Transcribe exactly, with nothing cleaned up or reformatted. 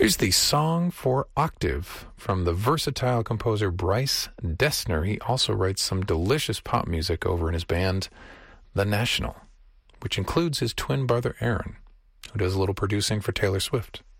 Here's the song for octave from the versatile composer Bryce Dessner. He also writes some delicious pop music over in his band, The National, which includes his twin brother Aaron, who does a little producing for Taylor Swift.